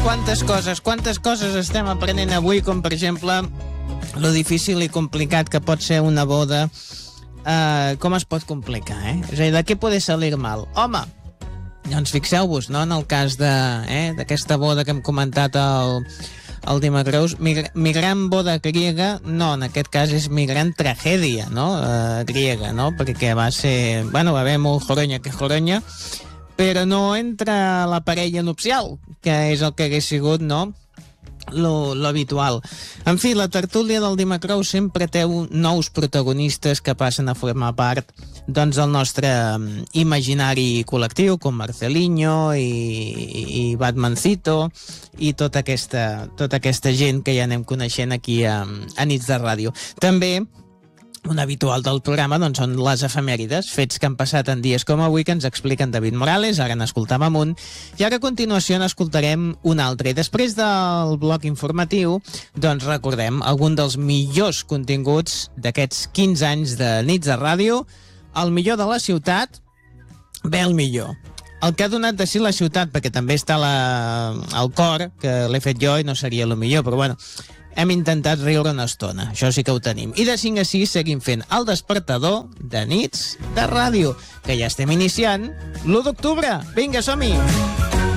quantes coses estem aprenent avui, com per exemple lo difícil i complicat que pot ser una boda. Com es pot complicar, És a dir, de què pot salir mal? Home, doncs fixeu-vos, no?, en el cas d'aquesta boda que hem comentat el dimecres, mi gran boda griega, no, en aquest cas és mi gran tragèdia, no?, griega, no?, perquè va ser, va haver molt joronya que joronya, però no entra la parella nupcial, que és el que hagués sigut, no?, lo habitual. En fi, la tertúlia del dimecres sempre té nous protagonistes que passen a formar part doncs del nostre imaginari col·lectiu, com Marcelinho i Batmancito i tota aquesta gent que ja anem coneixent aquí a Nits de Ràdio. També un habitual del programa doncs, són les efemèrides, fets que han passat en dies com avui, que ens expliquen David Morales. Ara n'escoltàvem un, i ara a continuació n'escoltarem un altre. I després del bloc informatiu, doncs recordem algun dels millors continguts d'aquests 15 anys de Nits de Ràdio, el millor de la ciutat, el millor. El que ha donat de si la ciutat, perquè també està el cor, que l'he fet jo i no seria el millor, però bueno, hem intentat riure una estona, això sí que ho tenim. I de 5 a 6 seguim fent el despertador de Nits de Ràdio, que ja estem iniciant l'1 d'octubre. Vinga, som-hi!